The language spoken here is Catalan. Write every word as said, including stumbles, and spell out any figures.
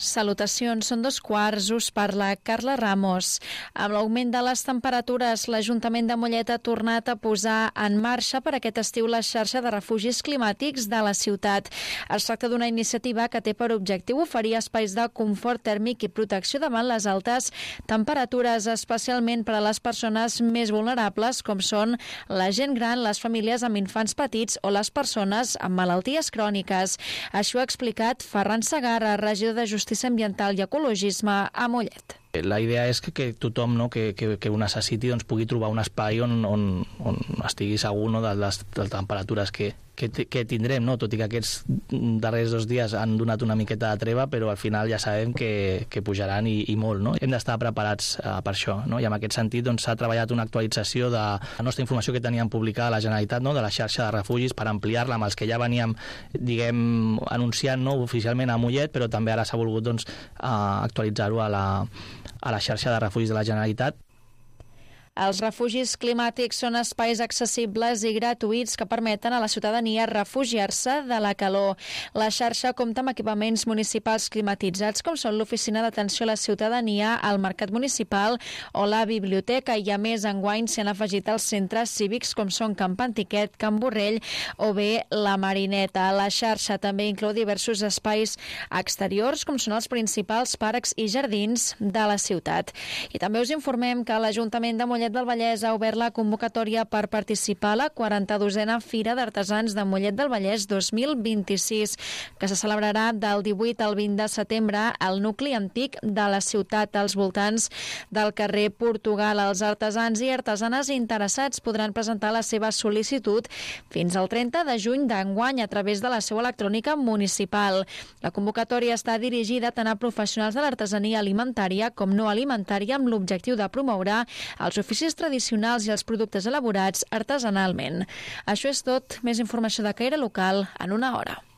Salutacions, són dos quarts, us parla Carla Ramos. Amb l'augment de les temperatures, l'Ajuntament de Mollet ha tornat a posar en marxa per aquest estiu la xarxa de refugis climàtics de la ciutat. Es tracta d'una iniciativa que té per objectiu oferir espais de confort tèrmic i protecció davant les altes temperatures, especialment per a les persones més vulnerables, com són la gent gran, les famílies amb infants petits o les persones amb malalties cròniques. Això ha explicat Ferran Segarra, regidor de Justícia Ambiental i Ecologisme a Mollet. La idea és que, que tothom, no, que, que, que ho necessiti, doncs, pugui trobar un espai on, on, on estigui segur, no, de, les, de les temperatures que, que, que tindrem, no? Tot i que aquests darrers dos dies han donat una miqueta de treva, però al final ja sabem que, que pujaran i, i molt. No? Hem d'estar preparats uh, per això, no? I en aquest sentit doncs, s'ha treballat una actualització de la nostra informació que teníem publicada a la Generalitat, no? De la xarxa de refugis, per ampliar-la amb els que ja veníem, diguem, anunciant, no? Oficialment a Mollet, però també ara s'ha volgut doncs, uh, actualitzar-ho a la a la xarxa de refugis de la Generalitat. Els refugis climàtics són espais accessibles i gratuïts que permeten a la ciutadania refugiar-se de la calor. La xarxa compta amb equipaments municipals climatitzats com són l'Oficina d'Atenció a la Ciutadania, el Mercat Municipal o la Biblioteca, i a més enguany s'hi han afegit els centres cívics com són Camp Antiquet, Camp Borrell o bé la Marineta. La xarxa també inclou diversos espais exteriors com són els principals parcs i jardins de la ciutat. I també us informem que l'Ajuntament de Mollet del Vallès ha obert la convocatòria per participar a la quaranta-dosena Fira d'Artesans de Mollet del Vallès dos mil vint-i-sis, que se celebrarà del divuit al vint de setembre al nucli antic de la ciutat, als voltants del carrer Portugal. Els artesans i artesanes interessats podran presentar la seva sol·licitud fins al trenta de juny d'enguany a través de la seu electrònica municipal. La convocatòria està dirigida tant a professionals de l'artesania alimentària com no alimentària, amb l'objectiu de promoure els oficis tradicionals i els productes elaborats artesanalment. Això és tot. Més informació de caire local en una hora.